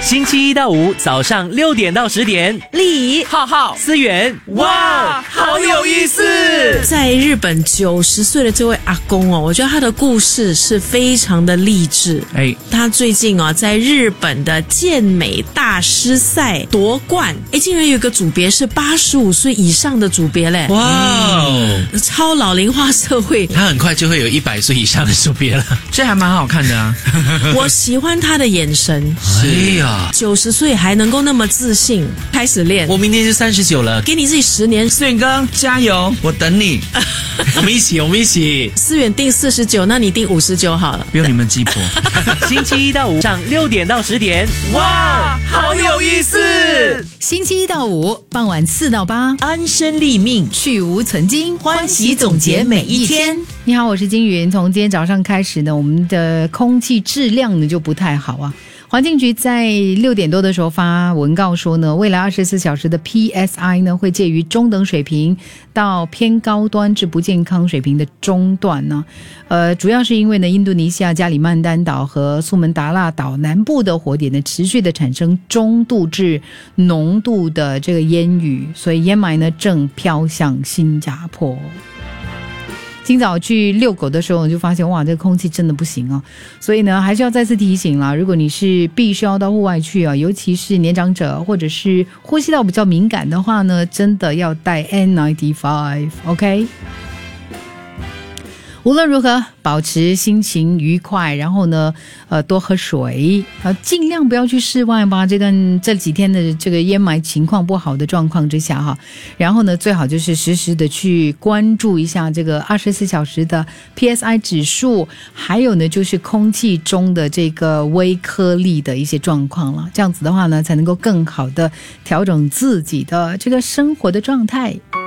星期一到五早上6点到10点， 丽浩浩、思源，哇，好有意思！ 在日本90岁的这位阿公哦，我觉得他的故事是非常的励志。他最近在日本的健美大师赛夺冠，竟然有一个组别是85岁以上的组别嘞！ 哇超老龄化社会， 他很快就会有100岁以上的组别了， 这还蛮好看的啊！ 我喜欢他的眼神。 哎呀 ，90岁还能够那么自信，开始练。 我明年就39了， 给你自己10年。 思远哥加油，我等你。 我们一起。 思远定49，那你定59好了， 不用你们鸡婆。 星期一到五上6点到10点，哇，好有意思！ 星期一到五傍晚4到8， 安身立命， 去无存精， 欢喜总结每一天。 你好，我是金云。从今天早上开始呢，我们的空气质量呢就不太好啊。环境局在6点多的时候发文告说呢，未来24小时的 PSI 呢会介于中等水平到偏高端至不健康水平的中段呢。主要是因为呢，印度尼西亚加里曼丹岛和苏门答腊岛南部的火点呢持续的产生中度至浓度的这个烟雨，所以烟霾呢正飘向新加坡。今早去遛狗的时候，我就发现哇，这个空气真的不行哦。所以呢，还是要再次提醒啦，如果你是必须要到户外去啊，尤其是年长者或者是呼吸道比较敏感的话呢，真的要戴 N95，OK？无论如何，保持心情愉快，然后呢，多喝水，尽量不要去室外吧。这几天的这个烟霾情况不好的状况之下哈，然后呢，最好就是时时的去关注一下这个24小时的 PSI 指数，还有呢，就是空气中的这个微颗粒的一些状况了。这样子的话呢，才能够更好的调整自己的这个生活的状态。